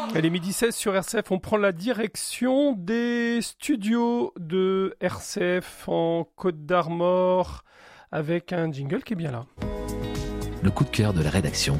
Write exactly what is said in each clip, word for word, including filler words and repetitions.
Elle est midi seize sur R C F, on prend la direction des studios de R C F en Côte d'Armor avec un jingle qui est bien là. Le coup de cœur de la rédaction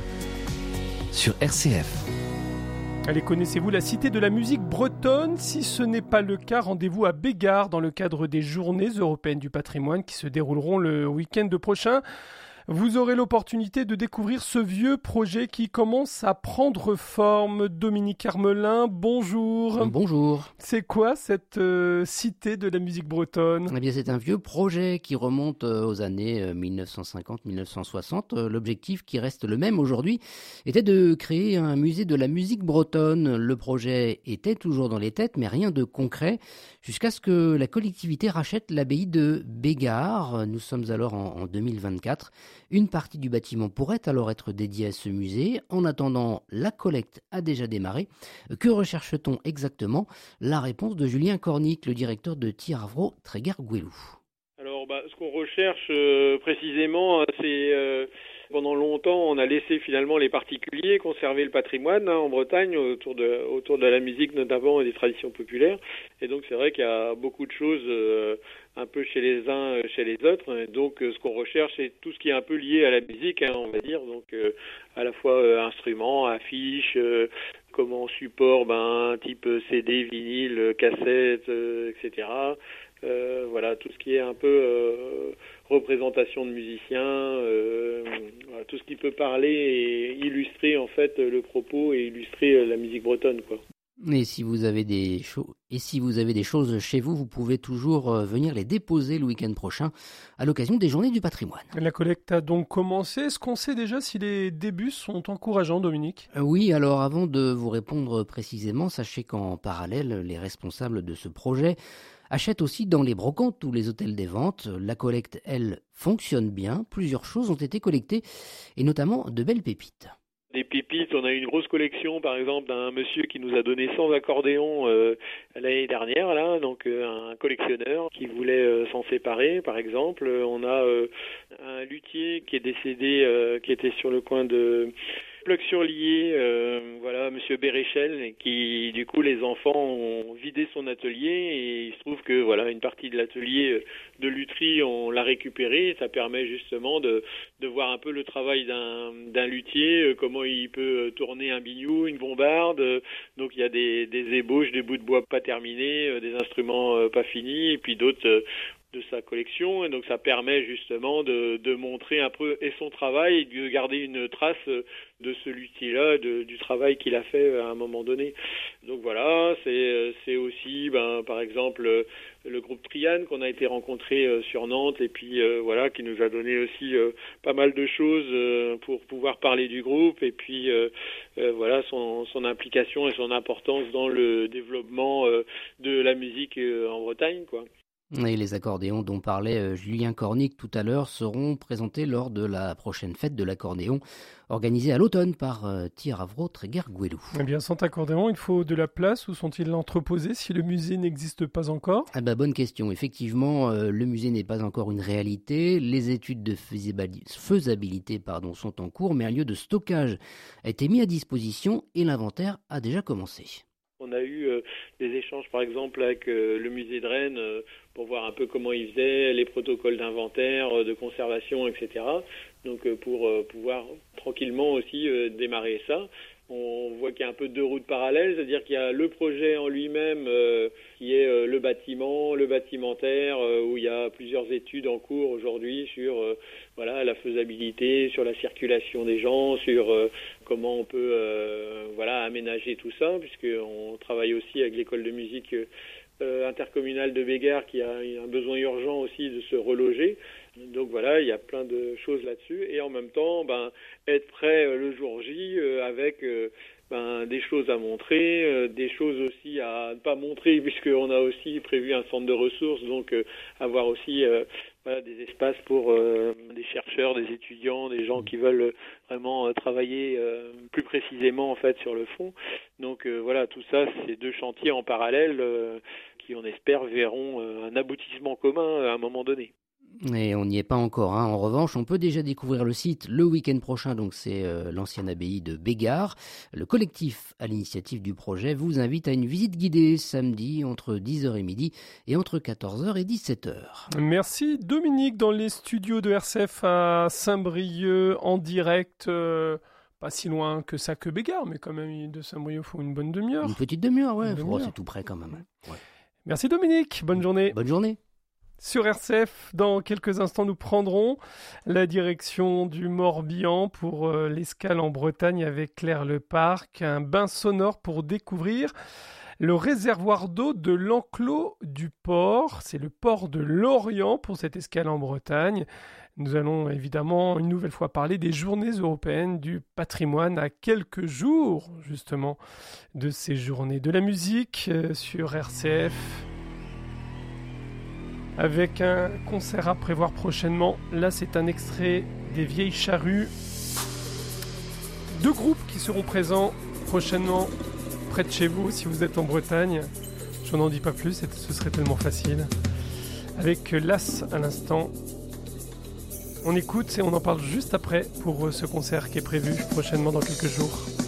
sur R C F. Allez, connaissez-vous la Cité de la musique bretonne ? Si ce n'est pas le cas, rendez-vous à Bégard dans le cadre des Journées européennes du patrimoine qui se dérouleront le week-end prochain. Vous aurez l'opportunité de découvrir ce vieux projet qui commence à prendre forme. Dominique Hermelin, bonjour. Bonjour. C'est quoi cette euh, cité de la musique bretonne ? Eh bien, c'est un vieux projet qui remonte euh, aux années euh, mille neuf cent cinquante mille neuf cent soixante. Euh, l'objectif, qui reste le même aujourd'hui, était de créer un musée de la musique bretonne. Le projet était toujours dans les têtes, mais rien de concret, jusqu'à ce que la collectivité rachète l'abbaye de Bégard. Nous sommes alors en, en deux mille vingt-quatre. Une partie du bâtiment pourrait alors être dédiée à ce musée. En attendant, la collecte a déjà démarré. Que recherche-t-on exactement ? La réponse de Julien Cornic, le directeur de Tiravro Tréguer-Gouelou. Alors, bah, ce qu'on recherche euh, précisément, c'est... Euh Pendant longtemps, on a laissé finalement les particuliers conserver le patrimoine hein, en Bretagne autour de autour de la musique notamment et des traditions populaires. Et donc c'est vrai qu'il y a beaucoup de choses euh, un peu chez les uns, chez les autres. Et donc euh, ce qu'on recherche, c'est tout ce qui est un peu lié à la musique, hein, on va dire. Donc euh, à la fois euh, instruments, affiches, euh, comment support, ben type C D, vinyle, cassette, euh, et cetera. Euh, voilà, tout ce qui est un peu euh, représentation de musiciens, euh, voilà, tout ce qui peut parler et illustrer en fait le propos et illustrer la musique bretonne, quoi. Et si vous avez des cho- et si vous avez des choses chez vous, vous pouvez toujours euh, venir les déposer le week-end prochain à l'occasion des Journées du patrimoine. La collecte a donc commencé. Est-ce qu'on sait déjà si les débuts sont encourageants, Dominique ? Euh, Oui, alors avant de vous répondre précisément, sachez qu'en parallèle, les responsables de ce projet achètent aussi dans les brocantes ou les hôtels des ventes. La collecte, elle, fonctionne bien. Plusieurs choses ont été collectées, et notamment de belles pépites. Des pépites, on a une grosse collection par exemple d'un monsieur qui nous a donné cent accordéons euh, l'année dernière, là, donc euh, un collectionneur qui voulait euh, s'en séparer par exemple. On a euh, un luthier qui est décédé, euh, qui était sur le coin de Pleuc-sur-Lier, euh, voilà, monsieur Béréchel, qui du coup les enfants ont vidé son atelier et il se trouve que voilà une partie de l'atelier de lutherie on l'a récupéré. Ça permet justement de de voir un peu le travail d'un d'un luthier, comment il peut tourner un biniou, une bombarde. Donc il y a des des ébauches, des bouts de bois pas terminés, des instruments pas finis et puis d'autres de sa collection, et donc ça permet justement de, de montrer un peu et son travail et de garder une trace de ce luthier-là, de, du travail qu'il a fait à un moment donné. Donc voilà, c'est, c'est aussi, ben, par exemple, le groupe Trian qu'on a été rencontré sur Nantes et puis euh, voilà, qui nous a donné aussi euh, pas mal de choses euh, pour pouvoir parler du groupe et puis euh, euh, voilà son, son implication et son importance dans le développement euh, de la musique euh, en Bretagne, quoi. Et les accordéons dont parlait Julien Cornic tout à l'heure seront présentés lors de la prochaine fête de l'accordéon organisée à l'automne par Tiravro Tréguer-Gouelou. Eh bien, sans accordéon, il faut de la place. Où sont-ils entreposés si le musée n'existe pas encore ? Ah bah, bonne question. Effectivement, euh, le musée n'est pas encore une réalité. Les études de faisabilité, faisabilité pardon, sont en cours, mais un lieu de stockage a été mis à disposition et l'inventaire a déjà commencé. On a eu euh, des échanges, par exemple, avec euh, le musée de Rennes euh, pour voir un peu comment ils faisaient, les protocoles d'inventaire, euh, de conservation, et cetera. Donc, euh, pour euh, pouvoir tranquillement aussi euh, démarrer ça. On voit qu'il y a un peu deux routes parallèles, c'est-à-dire qu'il y a le projet en lui-même euh, qui est euh, le bâtiment, le bâtimentaire, euh, où il y a plusieurs études en cours aujourd'hui sur euh, voilà la faisabilité, sur la circulation des gens, sur euh, comment on peut euh, voilà aménager tout ça, puisqu'on travaille aussi avec l'école de musique euh, intercommunale de Bégard qui a un besoin urgent aussi de se reloger. Donc voilà, il y a plein de choses là-dessus et en même temps, ben être prêt le jour J euh, avec euh, ben des choses à montrer, euh, des choses aussi à ne pas montrer puisqu'on a aussi prévu un centre de ressources, donc euh, avoir aussi euh, voilà, des espaces pour euh, des chercheurs, des étudiants, des gens qui veulent vraiment euh, travailler euh, plus précisément en fait sur le fond. Donc euh, voilà, tout ça, c'est deux chantiers en parallèle euh, qui, on espère, verront euh, un aboutissement commun à un moment donné. Et on n'y est pas encore. Hein. En revanche, on peut déjà découvrir le site le week-end prochain. Donc, c'est euh, l'ancienne abbaye de Bégard. Le collectif à l'initiative du projet vous invite à une visite guidée samedi entre dix heures et midi et entre quatorze heures et dix-sept heures. Merci Dominique dans les studios de R C F à Saint-Brieuc en direct. Euh, pas si loin que ça que Bégard, mais quand même de Saint-Brieuc, il faut une bonne demi-heure. Une petite demi-heure, ouais. Demi-heure. Oh, c'est tout près quand même. Ouais. Merci Dominique. Bonne journée. Bonne journée. Sur R C F, dans quelques instants, nous prendrons la direction du Morbihan pour euh, l'escale en Bretagne avec Claire Leparc, un bain sonore pour découvrir le réservoir d'eau de l'enclos du port. C'est le port de Lorient pour cette escale en Bretagne. Nous allons évidemment une nouvelle fois parler des journées européennes du patrimoine à quelques jours justement de ces journées. De la musique euh, sur R C F. Avec un concert à prévoir prochainement. Là, c'est un extrait des Vieilles Charrues. Deux groupes qui seront présents prochainement près de chez vous, si vous êtes en Bretagne. Je n'en dis pas plus, ce serait tellement facile. Avec Las à l'instant. On écoute et on en parle juste après pour ce concert qui est prévu prochainement dans quelques jours.